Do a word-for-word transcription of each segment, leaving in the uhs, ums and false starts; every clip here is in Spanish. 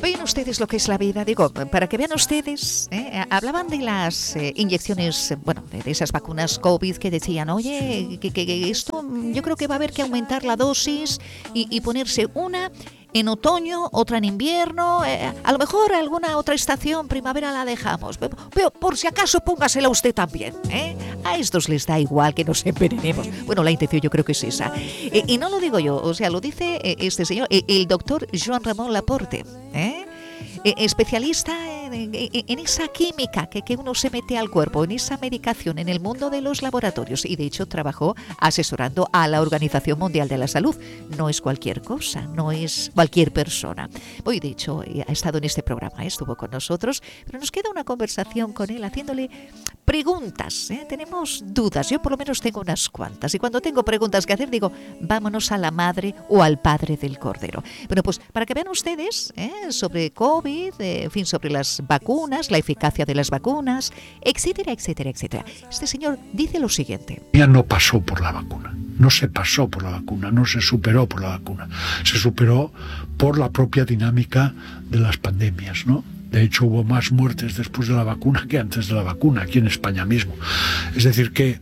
Ven ustedes lo que es la vida, digo, para que vean ustedes, ¿eh? Hablaban de las eh, inyecciones, bueno, de, de esas vacunas COVID que decían, oye, que, que, que esto yo creo que va a haber que aumentar la dosis y, y ponerse una en otoño, otra en invierno, eh, a lo mejor alguna otra estación, primavera la dejamos, pero, pero por si acaso póngasela usted también, ¿eh? A estos les da igual que nos envenenemos. Bueno, la intención yo creo que es esa. Eh, y no lo digo yo, o sea, lo dice eh, este señor, eh, el doctor Joan Ramon Laporte, ¿eh? Eh, especialista en, en, en esa química que, que uno se mete al cuerpo, en esa medicación, en el mundo de los laboratorios, y de hecho trabajó asesorando a la Organización Mundial de la Salud. No es cualquier cosa, no es cualquier persona. Hoy, de hecho, ha estado en este programa, ¿eh? Estuvo con nosotros, pero nos queda una conversación con él haciéndole preguntas, ¿eh? Tenemos dudas, yo por lo menos tengo unas cuantas, y cuando tengo preguntas que hacer digo, vámonos a la madre o al padre del cordero. Bueno, pues para que vean ustedes, ¿eh? Sobre COVID, eh, en fin, sobre las vacunas, la eficacia de las vacunas, etcétera, etcétera, etcétera. Este señor dice lo siguiente. Ya no pasó por la vacuna, no se pasó por la vacuna, no se superó por la vacuna, se superó por la propia dinámica de las pandemias, ¿no? De hecho, hubo más muertes después de la vacuna que antes de la vacuna, aquí en España mismo. Es decir que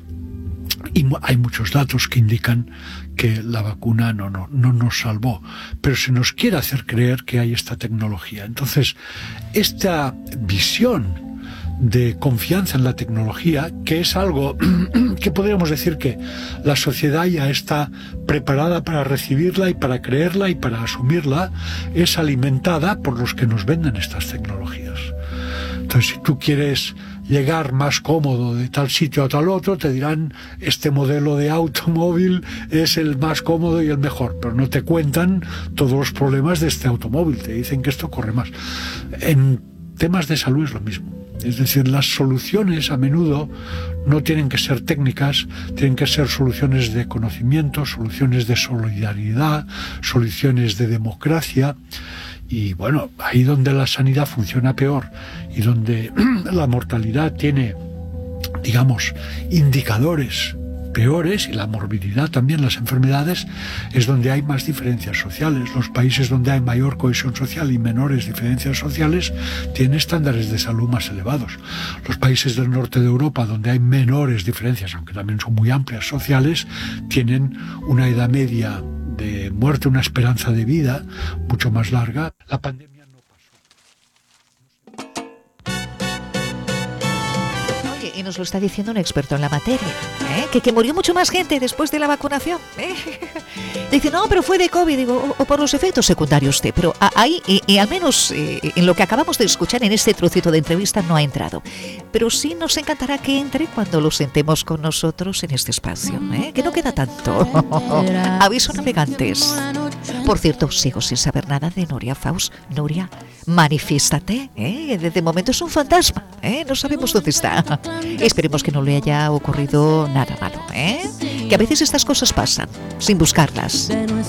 y hay muchos datos que indican que la vacuna no, no, no nos salvó, pero se nos quiere hacer creer que hay esta tecnología. Entonces, esta visión de confianza en la tecnología, que es algo que podríamos decir que la sociedad ya está preparada para recibirla y para creerla y para asumirla, es alimentada por los que nos venden estas tecnologías. Entonces, si tú quieres llegar más cómodo de tal sitio a tal otro, te dirán, este modelo de automóvil es el más cómodo y el mejor, pero no te cuentan todos los problemas de este automóvil, te dicen que esto corre más. En temas de salud es lo mismo. Es decir, las soluciones a menudo no tienen que ser técnicas, tienen que ser soluciones de conocimiento, soluciones de solidaridad, soluciones de democracia. Y bueno, ahí donde la sanidad funciona peor y donde la mortalidad tiene, digamos, indicadores peores y la morbilidad también, las enfermedades, es donde hay más diferencias sociales. Los países donde hay mayor cohesión social y menores diferencias sociales tienen estándares de salud más elevados. Los países del norte de Europa, donde hay menores diferencias, aunque también son muy amplias sociales, tienen una edad media de muerte, una esperanza de vida mucho más larga. La pandemia no pasó. Oye, y nos lo está diciendo un experto en la materia, ¿eh? que, que murió mucho más gente después de la vacunación, ¿eh? Dice, no, pero fue de COVID, digo, o, o por los efectos secundarios, usted, pero a, ahí, y, y al menos eh, en lo que acabamos de escuchar en este trocito de entrevista no ha entrado. Pero sí nos encantará que entre cuando lo sentemos con nosotros en este espacio, ¿eh? Que no queda tanto. Aviso navegantes. Por cierto, sigo sin saber nada de Nuria Faust. Nuria, manifiéstate, ¿eh? De momento es un fantasma, ¿eh? No sabemos dónde está. Esperemos que no le haya ocurrido nada malo, ¿eh? Que a veces estas cosas pasan sin buscarlas.